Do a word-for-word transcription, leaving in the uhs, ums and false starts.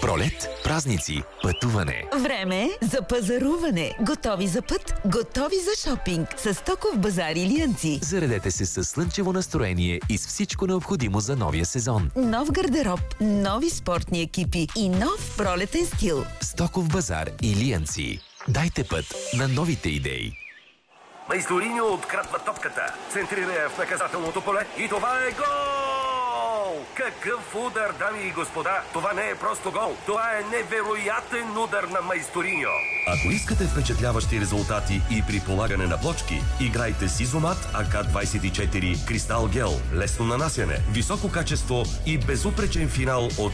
Пролет, празници, пътуване. Време за пазаруване. Готови за път, готови за шопинг. С Стоков базар Илиянци. Заредете се с слънчево настроение и с всичко необходимо за новия сезон. Нов гардероб, нови спортни екипи и нов пролетен стил. Стоков базар Илиянци. Дайте път на новите идеи. Майсториньо открадва топката, центрира я в наказателното поле и това е гол! Какъв удар, дами и господа! Това не е просто гол, това е невероятен удар на Майсториньо! Ако искате впечатляващи резултати и при полагане на блочки, играйте с Изомат А К двадесет и четири Кристал Гел. Лесно нанасяне, високо качество и безупречен финал от